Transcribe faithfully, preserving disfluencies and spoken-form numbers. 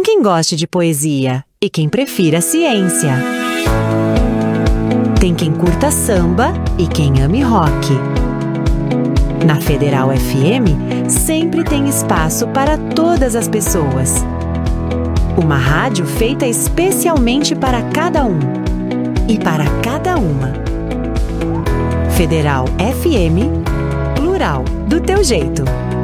quem goste de poesia e quem prefira ciência. Tem quem curta samba e quem ame rock. Na Federal F M, sempre tem espaço para todas as pessoas. Uma rádio feita especialmente para cada um e para cada uma. Federal F M, plural, do teu jeito.